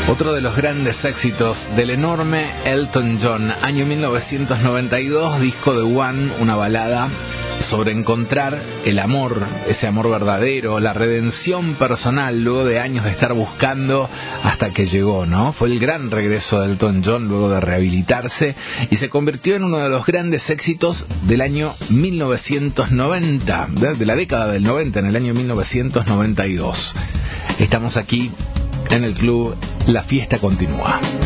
Otro de los grandes éxitos del enorme Elton John, año 1992, disco de One, una balada sobre encontrar el amor, ese amor verdadero, la redención personal luego de años de estar buscando hasta que llegó, ¿no? Fue el gran regreso de Elton John luego de rehabilitarse y se convirtió en uno de los grandes éxitos del año 1990, de la década del 90, en el año 1992. Estamos aquí en el club La Fiesta Continúa.